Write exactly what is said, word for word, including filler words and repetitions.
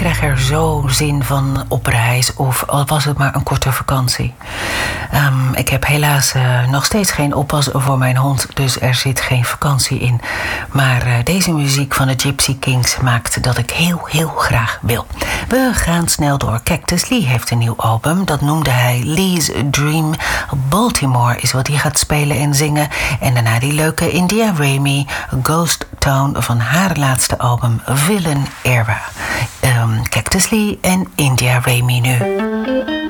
krijg er zo zin van op reis, of al was het maar een korte vakantie. Um, ik heb helaas uh, nog steeds geen oppas voor mijn hond, dus er zit geen vakantie in. Maar uh, deze muziek van de Gypsy Kings maakt dat ik heel, heel graag wil. We gaan snel door. Cactus Lee heeft een nieuw album. Dat noemde hij Lee's Dream. Baltimore is wat hij gaat spelen en zingen. En daarna die leuke India Raymi, Ghost Town van haar laatste album Villain Era. Um, Cactus Lee en India Raymi nu.